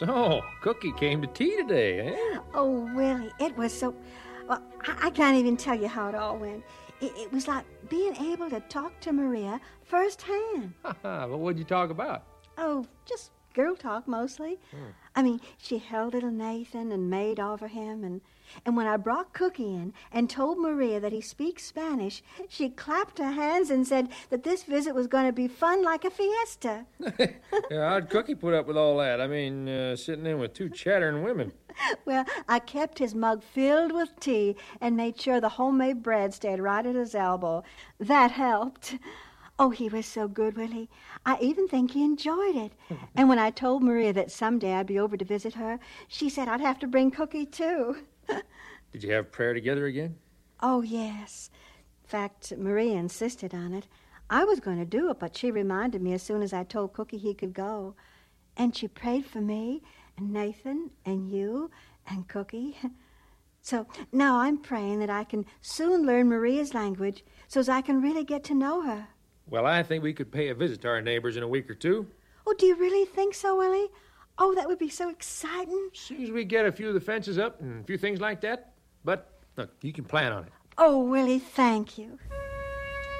So, Cookie came to tea today, eh? Oh, Willie, it was so... Well, I can't even tell you how it all went. It was like being able to talk to Maria firsthand. But what'd you talk about? Oh, just girl talk mostly. I mean, she held little Nathan and made over him, and when I brought Cookie in and told Maria that he speaks Spanish, she clapped her hands and said that this visit was going to be fun like a fiesta. Yeah, how'd Cookie put up with all that? I mean, sitting in with two chattering women. Well, I kept his mug filled with tea and made sure the homemade bread stayed right at his elbow. That helped. Oh, he was so good, Willie. I even think he enjoyed it. And when I told Maria that someday I'd be over to visit her, she said I'd have to bring Cookie, too. Did you have prayer together again? Oh, yes. In fact, Maria insisted on it. I was going to do it, but she reminded me as soon as I told Cookie he could go. And she prayed for me and Nathan and you and Cookie. So now I'm praying that I can soon learn Maria's language so as I can really get to know her. Well, I think we could pay a visit to our neighbors in a week or two. Oh, do you really think so, Willie? Oh, that would be so exciting. As soon as we get a few of the fences up and a few things like that. But, look, you can plan on it. Oh, Willie, thank you.